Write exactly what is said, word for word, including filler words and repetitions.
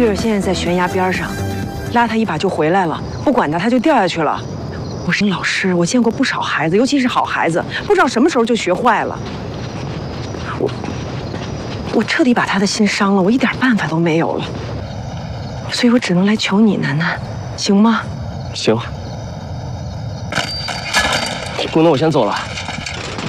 月儿现在在悬崖边上，拉他一把就回来了，不管他他就掉下去了。我是老师，我见过不少孩子，尤其是好孩子，不知道什么时候就学坏了。我我彻底把他的心伤了，我一点办法都没有了，所以我只能来求你，楠楠，行吗？ 行。姑娘，我先走了。